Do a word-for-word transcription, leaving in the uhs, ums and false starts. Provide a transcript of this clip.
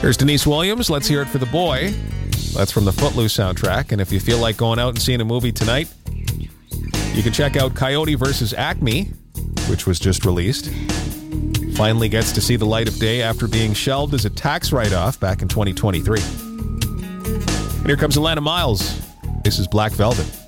Here's Denise Williams. Let's hear it for the boy. That's from the Footloose soundtrack. And if you feel like going out and seeing a movie tonight, you can check out Coyote versus Acme, which was just released. Finally gets to see the light of day after being shelved as a tax write-off back in twenty twenty-three. And here comes Alana Miles. This is Black Velvet.